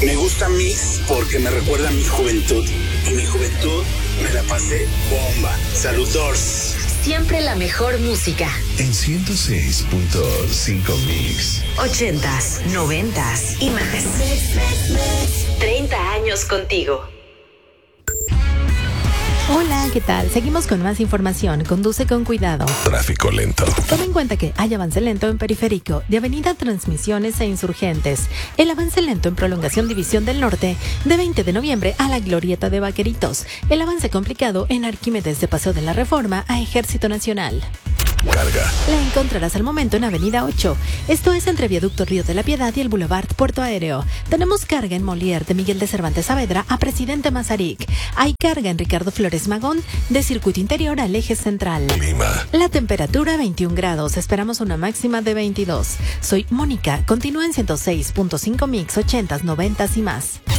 Me gusta Mix porque me recuerda a mi juventud. Y mi juventud me la pasé bomba. Saludos. Siempre la mejor música. En 106.5 Mix. 80s, 90s y más. 30 años contigo. Hola, ¿qué tal? Seguimos con más información. Conduce con cuidado. Tráfico lento. Toma en cuenta que hay avance lento en Periférico, de Avenida Transmisiones e Insurgentes. El avance lento en Prolongación División del Norte, de 20 de noviembre a la Glorieta de Vaqueritos. El avance complicado en Arquímedes de Paseo de la Reforma a Ejército Nacional. Carga. La encontrarás al momento en Avenida 8. Esto es entre Viaducto Río de la Piedad y el Boulevard Puerto Aéreo. Tenemos carga en Molière de Miguel de Cervantes Saavedra a Presidente Mazarik. Hay carga en Ricardo Flores Magón de Circuito Interior al Eje Central. Clima. La temperatura 21 grados. Esperamos una máxima de 22. Soy Mónica. Continúa en 106.5 Mix, 80s, 90s y más.